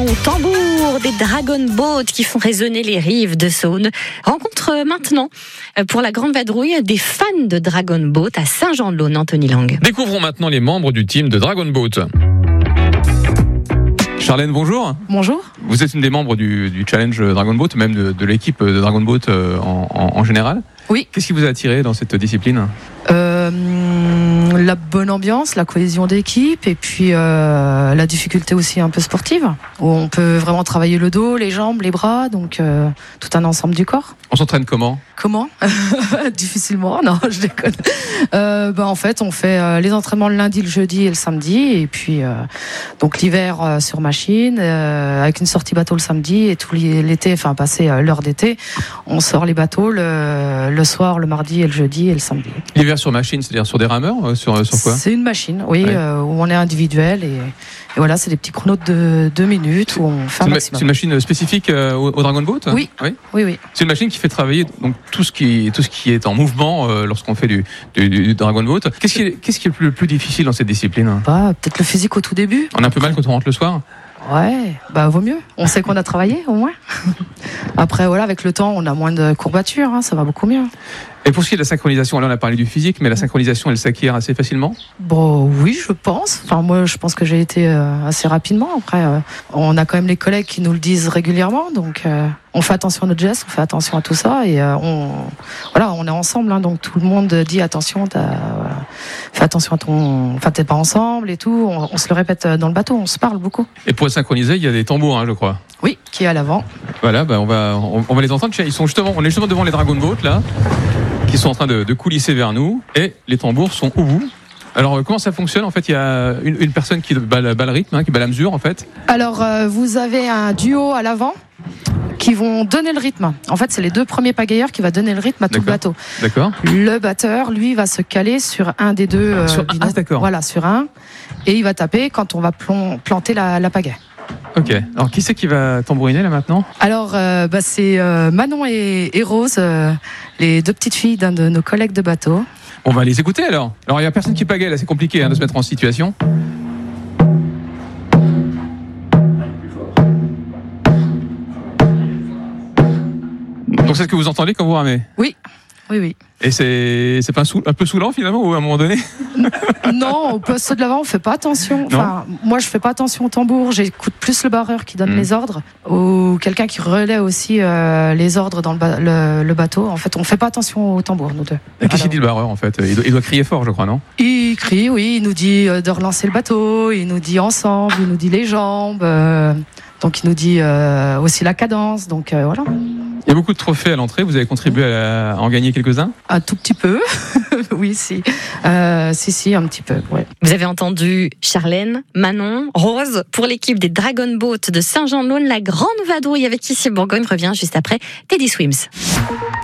tambour des Dragon Boat qui font résonner les rives de Saône. Rencontre maintenant pour la grande vadrouille des fans de Dragon Boat à Saint-Jean-de-Laune, Anthony Lang. Découvrons maintenant les membres du team de Dragon Boat. Charlène, bonjour. Bonjour. Vous êtes une des membres du challenge Dragon Boat, même de l'équipe de Dragon Boat en général. Oui. Qu'est-ce qui vous a attiré dans cette discipline ? La bonne ambiance, la cohésion d'équipe et puis la difficulté aussi un peu sportive où on peut vraiment travailler le dos, les jambes, les bras, donc tout un ensemble du corps. On s'entraîne comment ? Difficilement, non, je déconne. En fait, on fait les entraînements le lundi, le jeudi et le samedi, et puis donc l'hiver sur machine, avec une sortie bateau le samedi, et tout l'été, enfin passer l'heure d'été, on sort les bateaux le soir, le mardi et le jeudi et le samedi. L'hiver sur machine, c'est-à-dire sur des rameurs, sur quoi ? C'est une machine, oui, ouais. Où on est individuel et voilà, c'est des petits chronos de 2 minutes où on fait un maximum. C'est une machine spécifique au Dragon Boat ? Oui. C'est une machine qui fait travailler donc tout ce qui est en mouvement lorsqu'on fait du Dragon Boat. Qu'est-ce qui est le plus difficile dans cette discipline ? Peut-être le physique au tout début. On a un peu mal quand on rentre le soir ? Ouais, vaut mieux. On sait qu'on a travaillé au moins. Après, voilà, avec le temps, on a moins de courbatures, ça va beaucoup mieux. Et pour ce qui est de la synchronisation, là on a parlé du physique, mais la synchronisation, elle s'acquiert assez facilement ? Oui, je pense. Enfin, moi, je pense que j'ai été assez rapidement. Après, on a quand même les collègues qui nous le disent régulièrement, donc on fait attention à notre geste, on fait attention à tout ça, et on est ensemble, donc tout le monde dit attention, fais attention à t'es pas ensemble et tout. On se le répète dans le bateau, on se parle beaucoup. Et pour synchroniser, il y a des tambours, je crois. Oui, qui est à l'avant. Voilà, on va les entendre. On est justement devant les Dragon Boat là, qui sont en train de coulisser vers nous, et les tambours sont au bout. Alors comment ça fonctionne en fait ? Il y a une personne qui bat le rythme, qui bat la mesure en fait. Alors vous avez un duo à l'avant qui vont donner le rythme. En fait, c'est les 2 premiers pagailleurs qui va donner le rythme à tout le bateau. D'accord. Le batteur, lui, va se caler sur un des deux. D'accord. Voilà, sur un, et il va taper quand on va planter la pagaie. Ok. Alors qui c'est qui va tambouriner là maintenant ? Alors c'est Manon et Rose, les 2 petites filles d'un de nos collègues de bateau. On va les écouter alors. Alors il y a personne qui pagaie là, c'est compliqué de se mettre en situation. Donc c'est ce que vous entendez quand vous ramez ? Oui. Et c'est pas un peu saoulant finalement, ou à un moment donné ? Non, au poste de l'avant, on fait pas attention. Enfin, moi, je fais pas attention au tambour. J'écoute plus le barreur qui donne les ordres, ou quelqu'un qui relaie aussi les ordres dans le bateau. En fait, on fait pas attention au tambour, nous deux. Et qu'est-ce qu'il dit le barreur en fait ? Il doit crier fort, je crois, non ? Il crie, oui. Il nous dit de relancer le bateau. Il nous dit ensemble. Il nous dit les jambes. Donc, il nous dit aussi la cadence. Donc, voilà. Il y a beaucoup de trophées à l'entrée, vous avez contribué à en gagner quelques-uns ? Un tout petit peu, oui, si, un petit peu, ouais. Vous avez entendu Charlène, Manon, Rose pour l'équipe des Dragon Boat de Saint-Jean-de-Laune. La grande vadrouille avec Ici Bourgogne revient juste après Teddy Swims.